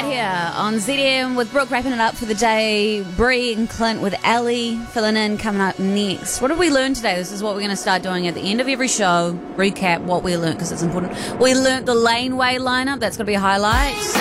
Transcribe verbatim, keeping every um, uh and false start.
right here on Z D M with Brooke wrapping it up for the day. Bree and Clint with Ellie filling in coming up next. What did we learn today? This is what we're going to start doing at the end of every show. Recap what we learned because it's important. We learnt the laneway lineup. That's going to be a highlight.